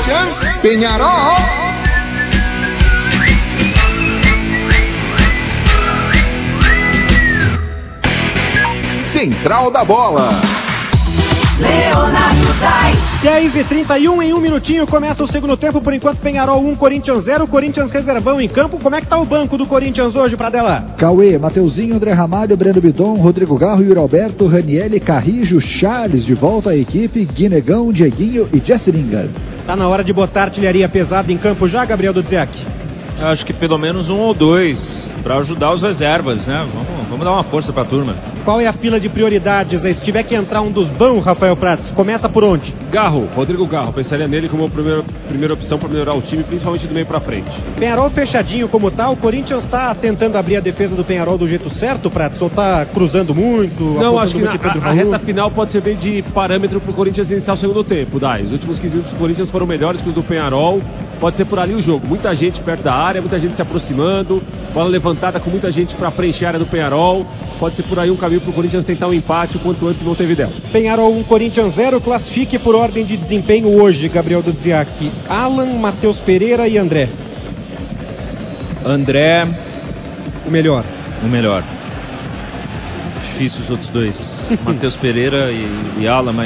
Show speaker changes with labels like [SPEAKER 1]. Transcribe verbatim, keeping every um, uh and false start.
[SPEAKER 1] Corinthians, Peñarol. Central da Bola.
[SPEAKER 2] Leonardo Dai.
[SPEAKER 3] dez e trinta e um, em um minutinho começa o segundo tempo. Por enquanto, Peñarol um, Corinthians zero. Corinthians reservão em campo. Como é que tá o banco do Corinthians hoje, Pradella?
[SPEAKER 4] Cauê, Mateuzinho, André Ramalho, Breno Bidon, Rodrigo Garro, Yuri Alberto, Raniele, Carrijo, Charles de volta à equipe, Guinegão, Dieguinho e Jesse Lingard.
[SPEAKER 3] Tá na hora de botar artilharia pesada em campo já, Gabriel Dudziak?
[SPEAKER 5] Eu acho que pelo menos um ou dois para ajudar os reservas, né? Vamos, vamos dar uma força para a turma.
[SPEAKER 3] Qual é a fila de prioridades aí? Se tiver que entrar um dos bons, Rafael Prats, começa por onde?
[SPEAKER 6] Garro, Rodrigo Garro. Pensaria nele como a primeira, primeira opção para melhorar o time, principalmente do meio para frente.
[SPEAKER 3] Peñarol fechadinho como tá. O Corinthians está tentando abrir a defesa do Peñarol do jeito certo, Prats? Ou tá cruzando muito?
[SPEAKER 6] Não, acho que na, a, a
[SPEAKER 3] reta
[SPEAKER 6] reta final pode servir de parâmetro para o Corinthians iniciar o segundo tempo, Dai. Os últimos quinze minutos do Corinthians foram melhores que os do Peñarol. Pode ser por ali o jogo. Muita gente perto da área, muita gente se aproximando, bola levantada com muita gente para preencher a área do Peñarol. Pode ser por aí um caminho para o Corinthians tentar um empate o quanto antes em Montevidéu.
[SPEAKER 3] Peñarol um, Corinthians zero. Classifique por ordem de desempenho hoje, Gabriel Dudziak. Alan, Matheus Pereira e André.
[SPEAKER 5] André,
[SPEAKER 3] o melhor.
[SPEAKER 5] O melhor. Difícil os outros dois. Matheus Pereira e, e Alan, mas